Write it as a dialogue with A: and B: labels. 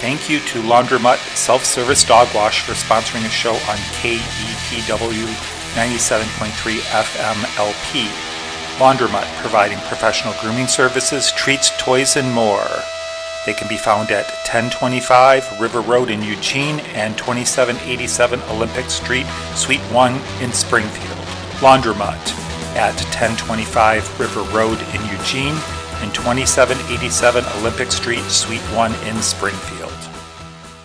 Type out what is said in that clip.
A: Thank you to Laundromat Self-Service Dog Wash for sponsoring a show on KEPW 97.3 FM LP. Laundromat, providing professional grooming services, treats, toys, and more. They can be found at 1025 River Road in Eugene and 2787 Olympic Street, Suite 1 in Springfield. Laundromat at 1025 River Road in Eugene and 2787 Olympic Street, Suite 1 in Springfield.